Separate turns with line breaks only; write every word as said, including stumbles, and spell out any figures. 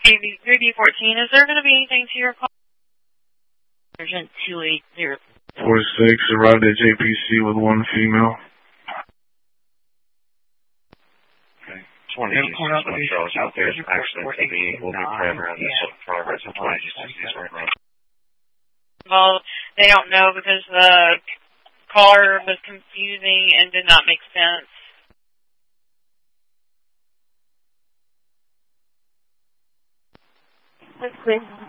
A B three D fourteen, is there going to be anything to your call? Urgent two eight zero.
four six, arrived at J P C with one female.
Okay. twenty-six, Charles, out there is an accident to be, we'll be praying around this progress of twenty-six, right around.
Well, they don't know because the caller was confusing and did not make sense. Let's see.